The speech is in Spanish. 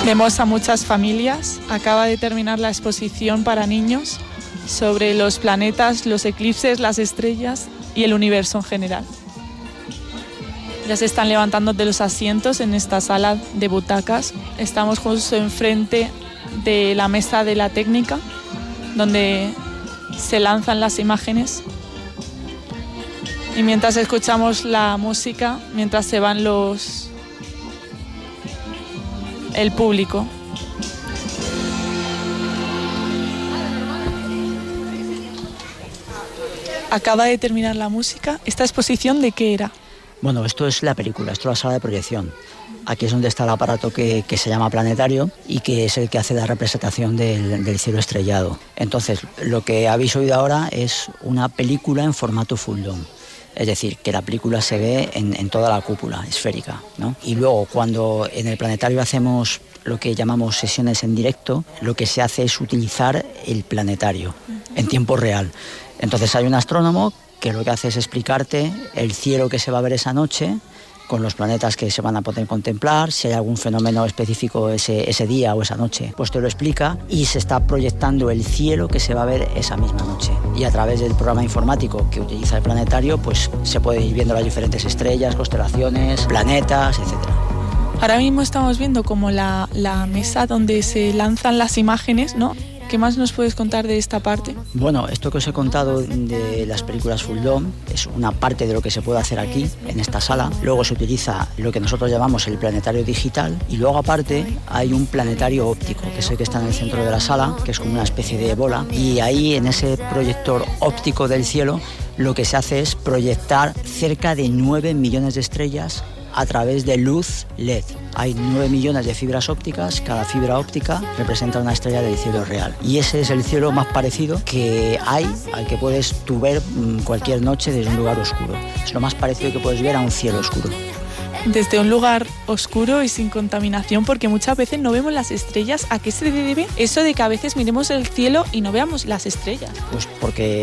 Vemos a muchas familias. Acaba de terminar la exposición para niños sobre los planetas, los eclipses, las estrellas y el universo en general. Ya se están levantando de los asientos en esta sala de butacas. Estamos justo enfrente de la mesa de la técnica, donde se lanzan las imágenes. Y mientras escuchamos la música, mientras se van el público. Acaba de terminar la música. ¿Esta exposición de qué era? Bueno, esto es la película, esto es la sala de proyección. Aquí es donde está el aparato que se llama planetario y que es el que hace la representación del cielo estrellado. Entonces, lo que habéis oído ahora es una película en formato full dome. Es decir, que la película se ve en toda la cúpula esférica, ¿no? Y luego, cuando en el planetario hacemos lo que llamamos sesiones en directo, lo que se hace es utilizar el planetario en tiempo real. Entonces hay un astrónomo que lo que hace es explicarte el cielo que se va a ver esa noche, con los planetas que se van a poder contemplar, si hay algún fenómeno específico ese día o esa noche, pues te lo explica y se está proyectando el cielo que se va a ver esa misma noche. Y a través del programa informático que utiliza el planetario, pues se puede ir viendo las diferentes estrellas, constelaciones, planetas, etc. Ahora mismo estamos viendo como la mesa donde se lanzan las imágenes, ¿no? ¿Qué más nos puedes contar de esta parte? Bueno, esto que os he contado de las películas full dome es una parte de lo que se puede hacer aquí, en esta sala. Luego se utiliza lo que nosotros llamamos el planetario digital y luego aparte hay un planetario óptico, que es el que está en el centro de la sala, que es como una especie de bola. Y ahí, en ese proyector óptico del cielo, lo que se hace es proyectar cerca de 9 millones de estrellas a través de luz LED. Hay 9 millones de fibras ópticas, cada fibra óptica representa una estrella del cielo real. Y ese es el cielo más parecido que hay al que puedes tú ver cualquier noche desde un lugar oscuro. Es lo más parecido que puedes ver a un cielo oscuro. Desde un lugar oscuro y sin contaminación, porque muchas veces no vemos las estrellas. ¿A qué se debe eso de que a veces miremos el cielo y no veamos las estrellas? Pues porque